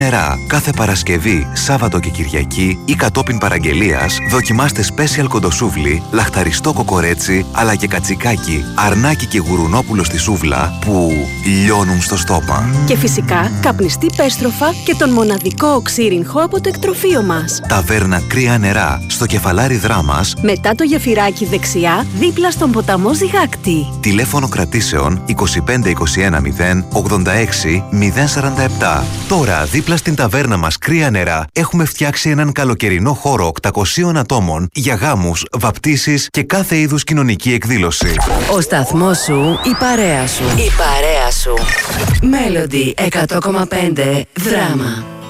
νερά. Κάθε Παρασκευή, Σάββατο και Κυριακή ή κατόπιν παραγγελίας δοκιμάστε special κοντοσούβλι, λαχταριστό κοκορέτσι αλλά και κατσικάκι, αρνάκι και γουρουνόπουλο στη σούβλα που λιώνουν στο στόμα. Και φυσικά καπνιστή πέστροφα και τον μοναδικό οξύριγχο από το εκτροφείο μας. Ταβέρνα Κρύα Νερά, στο Κεφαλάρι Δράμας, μετά το γεφυράκι δεξιά, δίπλα στον ποταμό Ζυγάκτη. Τηλέφωνο κρατήσεων 25 21 0 86 047. Τώρα, δίπλα στην ταβέρνα μας Κρύα Νερά, έχουμε φτιάξει έναν καλοκαιρινό χώρο 800 ατόμων για γάμους, βαπτίσεις και κάθε είδους κοινωνική εκδήλωση. Ο σταθμός σου, η παρέα σου. Η παρέα σου. Melody 100,5 Δράμα.